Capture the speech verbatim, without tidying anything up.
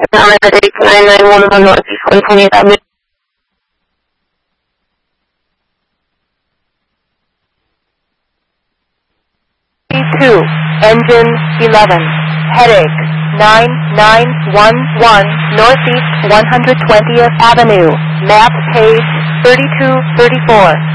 nine nine one one Northeast one twentieth Avenue. two, engine eleven, headache nine nine one one Northeast one hundred twentieth Avenue, map page thirty-two thirty-four.